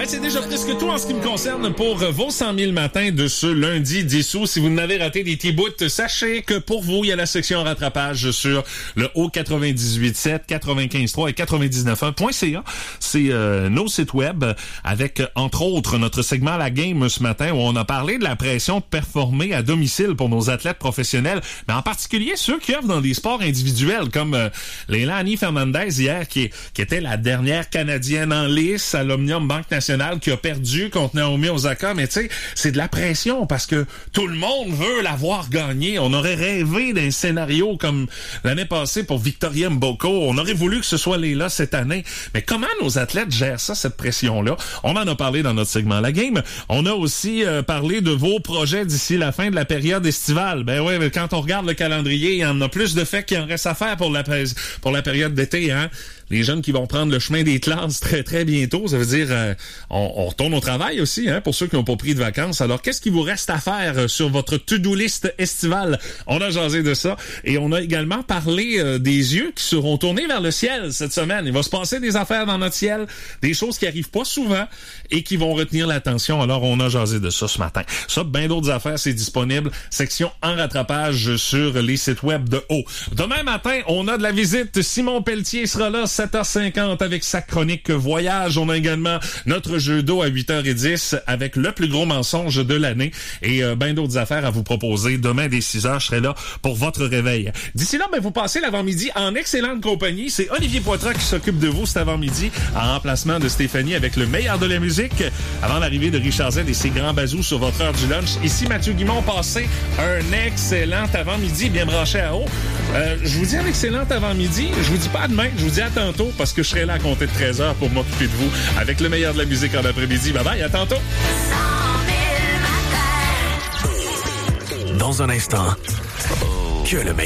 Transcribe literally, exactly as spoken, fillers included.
c'est déjà presque tout en ce qui me concerne pour vos cent mille matins de ce lundi dix août. Si vous n'avez raté des petits bouts, sachez que pour vous, il y a la section rattrapage sur le haut quatre-vingt-dix-huit sept, quatre-vingt-quinze trois et quatre-vingt-dix-neuf un point c a. C'est euh, nos sites web avec, entre autres, notre segment La Game ce matin où on a parlé de la pression de performer à domicile pour nos athlètes professionnels, mais en particulier ceux qui œuvrent dans des sports individuels comme euh, Leilani Fernandez hier qui, qui était la dernière Canadienne en lice à l'Omnium Banque Nationale qui a perdu contre Naomi Osaka. Mais tu sais, c'est de la pression parce que tout le monde veut l'avoir gagné. On aurait rêvé d'un scénario comme l'année passée pour Victoria Mboko. On aurait voulu que ce soit Leila cette année. Mais comment nos athlètes gèrent ça, cette pression-là? On en a parlé dans notre segment La Game. On a aussi euh, parlé de vos projets d'ici la fin de la période estivale. Ben oui, mais quand on regarde le calendrier, il y en a plus de faits qu'il en reste à faire pour la, pour la période d'été, hein? Les jeunes qui vont prendre le chemin des classes très, très bientôt, ça veut dire euh, on, on retourne au travail aussi, hein, pour ceux qui n'ont pas pris de vacances. Alors, qu'est-ce qu'il vous reste à faire euh, sur votre to-do list estivale? On a jasé de ça. Et on a également parlé euh, des yeux qui seront tournés vers le ciel cette semaine. Il va se passer des affaires dans notre ciel, des choses qui arrivent pas souvent et qui vont retenir l'attention. Alors, on a jasé de ça ce matin. Ça, bien d'autres affaires, c'est disponible. Section en rattrapage sur les sites web de haut. Demain matin, on a de la visite. Simon Pelletier sera là, sept heures cinquante avec sa chronique Voyage. On a également notre jeu d'eau à huit heures dix avec le plus gros mensonge de l'année et euh, bien d'autres affaires à vous proposer. Demain, dès six heures, je serai là pour votre réveil. D'ici là, ben, vous passez l'avant-midi en excellente compagnie. C'est Olivier Poitras qui s'occupe de vous cet avant-midi en remplacement de Stéphanie avec le meilleur de la musique avant l'arrivée de Richard Z et ses grands bazous sur votre heure du lunch. Ici Mathieu Guimond, passez un excellent avant-midi bien branché à haut. Euh, je vous dis un excellent avant-midi. Je vous dis pas à demain, je vous dis à tantôt parce que je serai là à compter de treize heures pour m'occuper de vous avec le meilleur de la musique en après-midi. Bye bye, à tantôt. Dans un instant, que le meilleur.